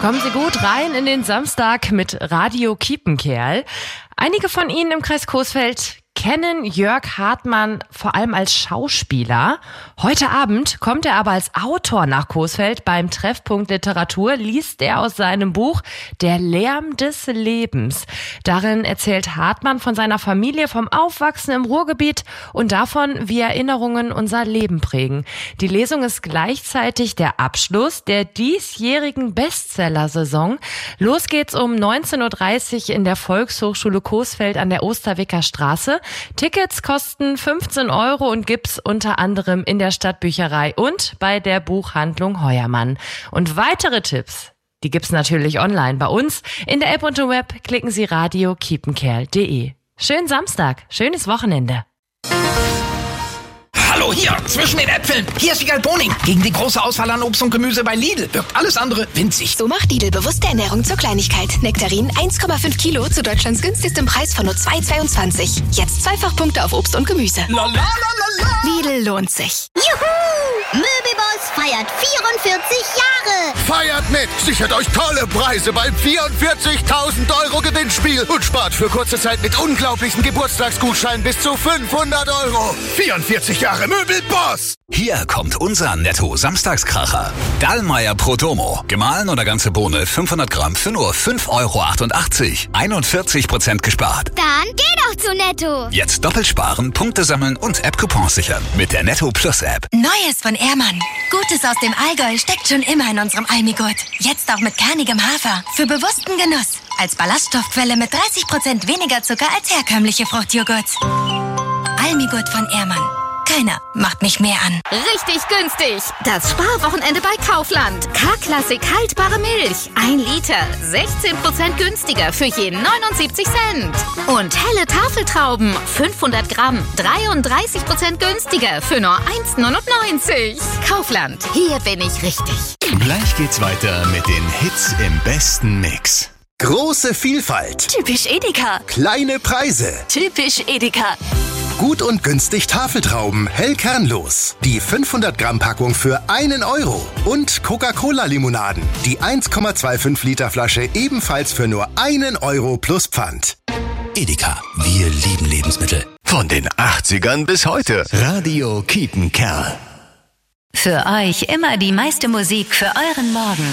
Kommen Sie gut rein in den Samstag mit Radio Kiepenkerl. Einige von Ihnen im Kreis Coesfeld kennen Jörg Hartmann vor allem als Schauspieler. Heute Abend kommt er aber als Autor nach Coesfeld. Beim Treffpunkt Literatur liest er aus seinem Buch Der Lärm des Lebens. Darin erzählt Hartmann von seiner Familie, vom Aufwachsen im Ruhrgebiet und davon, wie Erinnerungen unser Leben prägen. Die Lesung ist gleichzeitig der Abschluss der diesjährigen Bestsellersaison. Los geht's um 19.30 Uhr in der Volkshochschule Coesfeld an der Osterwicker Straße. Tickets kosten 15 € und gibt's unter anderem in der Stadtbücherei und bei der Buchhandlung Heuermann. Und weitere Tipps, die gibt's natürlich online bei uns. In der App und im Web klicken Sie radio-kiepenkerl.de. Schönen Samstag, schönes Wochenende. Hallo, hier, zwischen den Äpfeln. Hier ist Wiegald Boning. Gegen die große Auswahl an Obst und Gemüse bei Lidl wirkt alles andere winzig. So macht Lidl bewusste Ernährung zur Kleinigkeit. Nektarin 1,5 Kilo zu Deutschlands günstigstem Preis von nur 2,22. Jetzt Zweifachpunkte auf Obst und Gemüse. La, la, la, la, la. Lidl lohnt sich. Juhu! Möbelboss feiert 44 Jahre. Feiert mit! Sichert euch tolle Preise beim 44.000 € Gewinnspiel und spart für kurze Zeit mit unglaublichen Geburtstagsgutscheinen bis zu 500 €. 44 Jahre Möbelboss! Hier kommt unser Netto-Samstagskracher. Dallmayr Prodomo. Gemahlen oder ganze Bohne 500 Gramm für nur 5,88 €. 41% gespart. Dann geh doch zu Netto. Jetzt doppelt sparen, Punkte sammeln und App-Coupons sichern mit der Netto Plus App. Neues von Ehrmann. Gutes aus dem Allgäu steckt schon immer in unserem Almigurt. Jetzt auch mit kernigem Hafer. Für bewussten Genuss. Als Ballaststoffquelle mit 30% weniger Zucker als herkömmliche Fruchtjoghurts. Almigurt von Ehrmann. Keiner macht mich mehr an. Richtig günstig. Das Sparwochenende bei Kaufland. K-Klassik haltbare Milch. 1 Liter. 16% günstiger für je 79 Cent. Und helle Tafeltrauben. 500 Gramm. 33% günstiger für nur 1,99. Kaufland. Hier bin ich richtig. Gleich geht's weiter mit den Hits im besten Mix. Große Vielfalt. Typisch Edeka. Kleine Preise. Typisch Edeka. Gut und günstig Tafeltrauben, hell kernlos. Die 500 Gramm Packung für 1 €. Und Coca-Cola-Limonaden. Die 1,25 Liter Flasche ebenfalls für nur 1 € plus Pfand. Edeka, wir lieben Lebensmittel. Von den 80ern bis heute. Radio Kiepenkerl. Für euch immer die meiste Musik für euren Morgen.